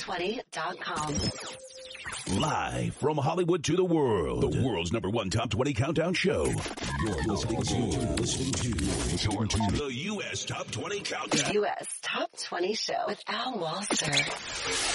top20.com. Live from Hollywood to the world, the world's #1 Top 20 Countdown Show. You're listening to the U.S. Top 20 Countdown. The U.S. Top 20 Show with Al Walser.